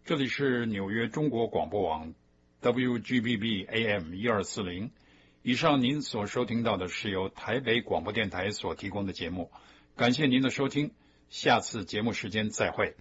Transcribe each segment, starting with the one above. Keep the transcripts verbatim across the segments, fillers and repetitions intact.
这里是纽约中国广播网 W G B B A M 一二四零。以上您所收听到的是由台北广播电台所提供的节目，感谢您的收听，下次节目时间再会。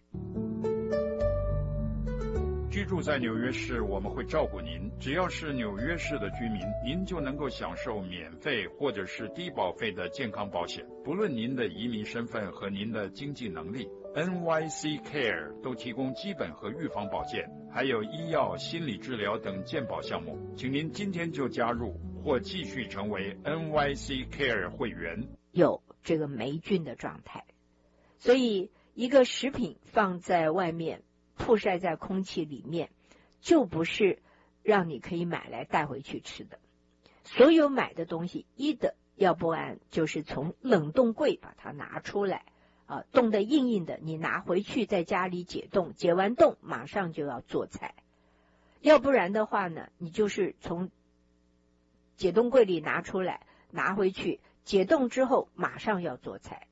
居住在纽约市，我们会照顾您。只要是纽约市的居民，您就能够享受免费或者是低保费的健康保险，不论您的移民身份和您的经济能力。N Y C Care 都提供基本和预防保健，还有医药、心理治疗等健保项目。请您今天就加入或继续成为 N Y C Care 会员。 有这个霉菌的状态，所以一个食品放在外面曝晒在空气里面，就不是让你可以买来带回去吃的。所有买的东西，一的要不然就是从冷冻柜把它拿出来啊，冻得硬硬的，你拿回去在家里解冻，解完冻马上就要做菜。要不然的话呢，你就是从解冻柜里拿出来，拿回去解冻之后马上要做菜。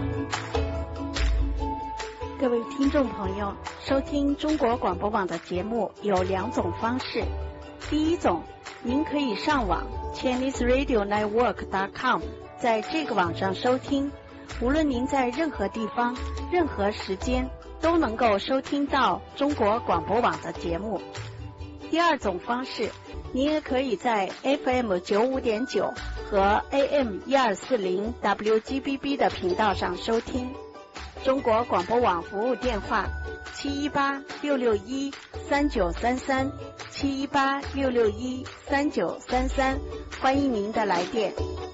各位听众朋友，收听中国广播网的节目有两种方式。第一种，您可以上网 Chinese Radio Network dot com， 在这个网上收听，无论您在任何地方、任何时间都能够收听到中国广播网的节目。第二种方式，您也可以在 F M 九五点九 和 A M 一二四零 W G B B 的频道上收听。中国广播网服务电话七一八六六一三九三三七一八六六一三九三三，欢迎您的来电。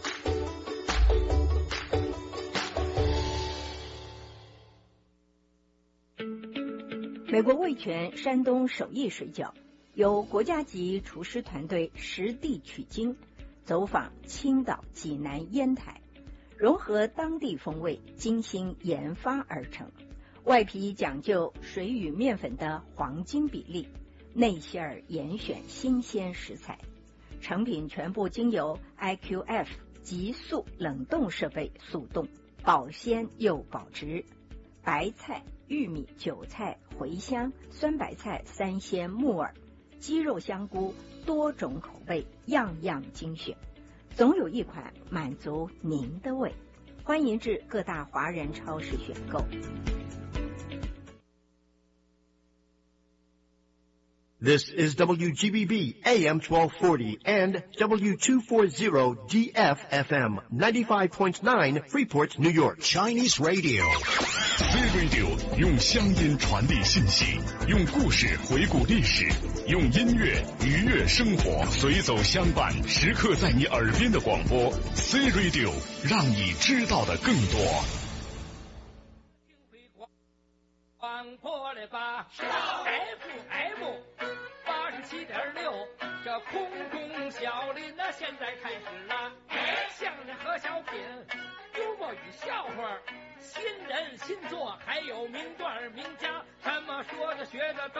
美国味全山东手艺水饺由国家级厨师团队实地取经，走访青岛、济南、烟台，融合当地风味，精心研发而成。外皮讲究水与面粉的黄金比例，内馅儿严选新鲜食材，成品全部经由 I Q F 急速冷冻设备速冻，保鲜又保值。白菜、玉米、韭菜、茴香、酸白菜、三鲜、木耳、鸡肉、香菇，多种口味，样样精选，总有一款满足您的胃。欢迎至各大华人超市选购。 This is W G B B A M twelve forty and W two forty D F F M ninety-five point nine Freeport, New York. Chinese Radio. C Radio 用乡音传递信息，用故事回顾历史，用音乐愉悦生活，随走相伴，时刻在你耳边的广播 C Radio， 让你知道的更多。 广播了吧 F M 八十七点六，这空中小林呢现在开始了，相声和小品，幽默与笑话，新人新作，还有名段名家，什么说着学着都